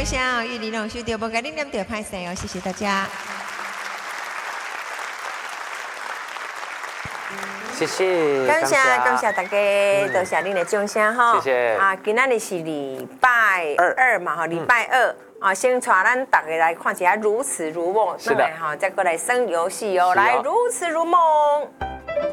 声，玉玲老师对无甲你念对拍摄哦，谢谢大家。 谢谢， 感谢大家，多谢您的掌声哈。 谢谢。 啊，今仔日是礼拜二嘛，哈，礼拜二啊，先带咱大家来看一下《如此如梦》， 是的， 哈，再过来耍游戏哦，来《如此如梦》。